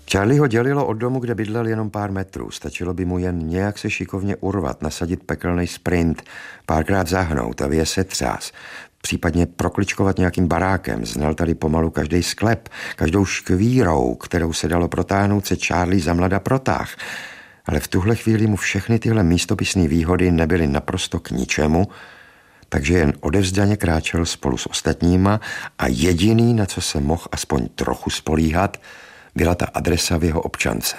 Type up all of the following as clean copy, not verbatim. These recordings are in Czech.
Charlie ho dělilo od domu, kde bydlel, jenom pár metrů. Stačilo by mu jen nějak se šikovně urvat, nasadit pekelný sprint, párkrát zahnout a se třás. Případně prokličkovat nějakým barákem. Znal tady pomalu každý sklep, každou škvírou, kterou se dalo protáhnout, se Charlie zamlada protáh. Ale v tuhle chvíli mu všechny tyhle místopisné výhody nebyly naprosto k ničemu, takže jen odevzdaně kráčel spolu s ostatníma a jediný, na co se mohl aspoň trochu spolíhat, byla ta adresa v jeho občance.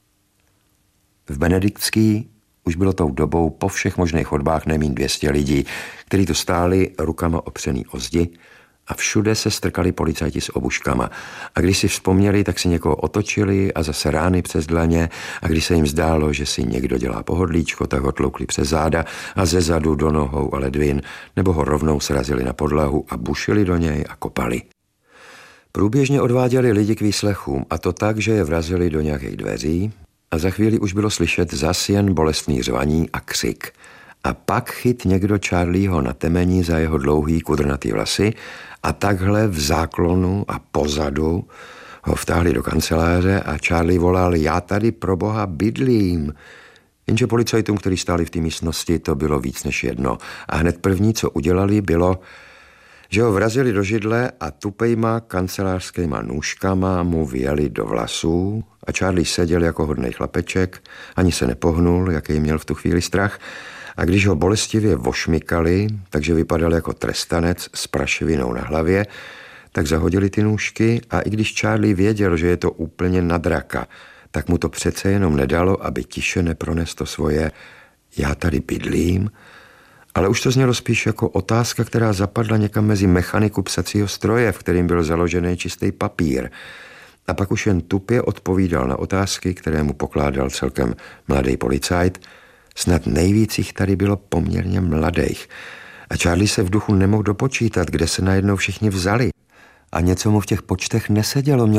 V Benediktský už bylo tou dobou po všech možných chodbách nemín 200 lidí, kteří tu stáli rukama opřený o zdi a všude se strkali policajti s obuškama. A když si vzpomněli, tak si někoho otočili a zase rány přes dlaně a když se jim zdálo, že si někdo dělá pohodlíčko, tak ho tloukli přes záda a ze zadu do nohou a ledvin, nebo ho rovnou srazili na podlahu a bušili do něj a kopali. Průběžně odváděli lidi k výslechům, a to tak, že je vrazili do nějakých dveří a za chvíli už bylo slyšet zas jen bolestný řvaní a křik. A pak chyt někdo Charlieho na temení za jeho dlouhý kudrnatý vlasy a takhle v záklonu a pozadu ho vtáhli do kanceláře a Charlie volal: já tady pro boha bydlím. Jenže policajtům, kteří stáli v té místnosti, to bylo víc než jedno. A hned první, co udělali, bylo, že ho vrazili do židle a tupejma kancelářskýma nůžkama mu vyjeli do vlasů a Charlie seděl jako hodnej chlapeček, ani se nepohnul, jaký měl v tu chvíli strach, a když ho bolestivě vošmykali, takže vypadal jako trestanec s praševinou na hlavě, tak zahodili ty nůžky a i když Charlie věděl, že je to úplně na draka, tak mu to přece jenom nedalo, aby tiše neprones to svoje já tady bydlím, ale už to znělo spíš jako otázka, která zapadla někam mezi mechaniku psacího stroje, v kterým byl založený čistý papír. A pak už jen tupě odpovídal na otázky, které mu pokládal celkem mladý policajt. Snad nejvíc jich tady bylo poměrně mladých. A Charlie se v duchu nemohl dopočítat, kde se najednou všichni vzali. A něco mu v těch počtech nesedělo.